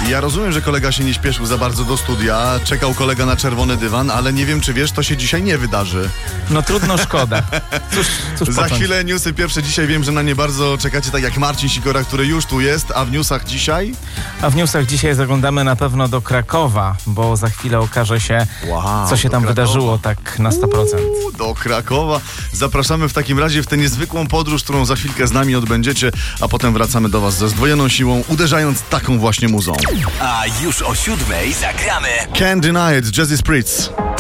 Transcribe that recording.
Ja rozumiem, że kolega się nie śpieszył za bardzo do studia, czekał kolega na czerwony dywan, ale nie wiem, czy wiesz, to się dzisiaj nie wydarzy. No trudno, szkoda. Cóż Za począć? chwilę newsy pierwsze dzisiaj, wiem, że na nie bardzo czekacie, tak jak Marcin Sikora, który już tu jest, a w newsach dzisiaj? A w newsach dzisiaj zaglądamy na pewno do Krakowa, bo za chwilę okaże się, co się tam wydarzyło tak na 100%. Do Krakowa. Zapraszamy w takim razie w tę niezwykłą podróż, którą za chwilkę z nami odbędziecie, a potem wracamy do was ze zdwojoną siłą, uderzając taką właśnie muzą. A już o 7:00 zagramy Can't Deny It, Jazzy Spritz.